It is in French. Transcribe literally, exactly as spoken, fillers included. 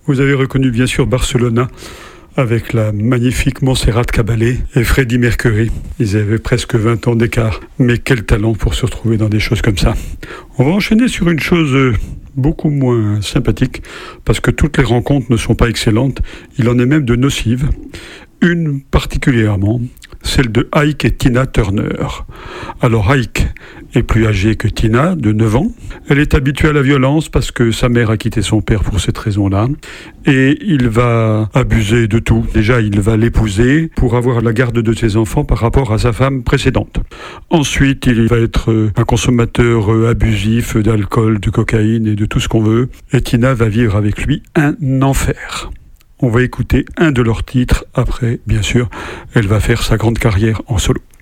Vous avez reconnu bien sûr Barcelona avec la magnifique Montserrat Caballé et Freddie Mercury. Ils avaient presque vingt ans d'écart. Mais quel talent pour se retrouver dans des choses comme ça. On va enchaîner sur une chose beaucoup moins sympathique, parce que toutes les rencontres ne sont pas excellentes. Il en est même de nocives. Une particulièrement, celle de Ike et Tina Turner. Alors Ike est plus âgé que Tina, de neuf ans. Elle est habituée à la violence parce que sa mère a quitté son père pour cette raison-là. Et il va abuser de tout. Déjà, il va l'épouser pour avoir la garde de ses enfants par rapport à sa femme précédente. Ensuite, il va être un consommateur abusif d'alcool, de cocaïne et de tout ce qu'on veut. Et Tina va vivre avec lui un enfer. On va écouter un de leurs titres. Après, bien sûr, elle va faire sa grande carrière en solo.